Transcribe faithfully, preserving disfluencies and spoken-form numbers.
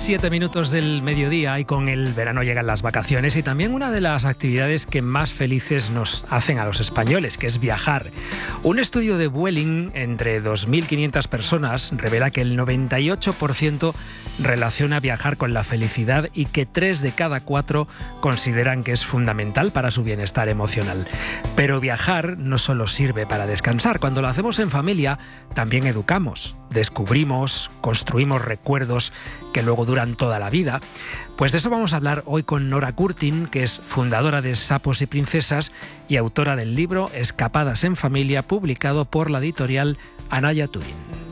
Siete minutos del mediodía y con el verano llegan las vacaciones y también una de las actividades que más felices nos hacen a los españoles, que es viajar. Un estudio de Vueling entre dos mil quinientas personas revela que el noventa y ocho por ciento relaciona viajar con la felicidad y que tres de cada cuatro consideran que es fundamental para su bienestar emocional. Pero viajar no solo sirve para descansar. Cuando lo hacemos en familia, también educamos, descubrimos, construimos recuerdos que luego duran toda la vida. Pues de eso vamos a hablar hoy con Nora Curtin, que es fundadora de Sapos y Princesas y autora del libro Escapadas en Familia, publicado por la editorial Anaya Turín.